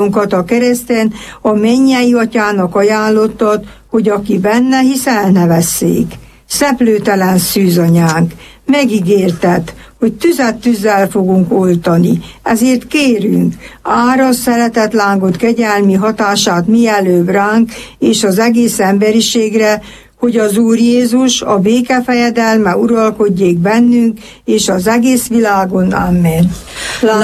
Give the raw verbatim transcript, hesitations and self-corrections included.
a kereszten a mennyei atyának ajánlottad, hogy aki benne hisz, el ne vesszék. Szeplőtelen szűzanyánk, megígérted, hogy tüzet tűzzel fogunk oltani, ezért kérünk, árasz szeretetlángot kegyelmi hatását mielőbb ránk és az egész emberiségre, hogy az Úr Jézus, a béke fejedelme uralkodjék bennünk és az egész világon. Amen.